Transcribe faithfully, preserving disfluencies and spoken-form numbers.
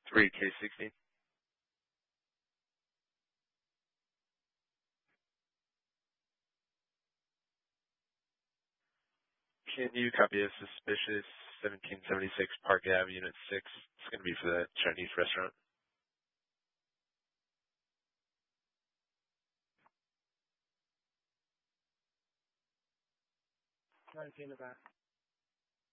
three K sixteen. Can you copy a suspicious seventeen seventy-six Park Avenue, Unit six? It's going to be for the Chinese restaurant. nineteen in the back.